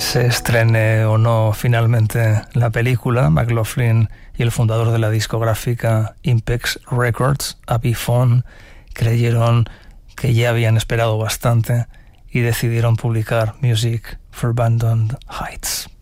Se estrene o no finalmente la película, McLaughlin y el fundador de la discográfica Impex Records, Avi Fon, creyeron que ya habían esperado bastante y decidieron publicar Music for Abandoned Heights.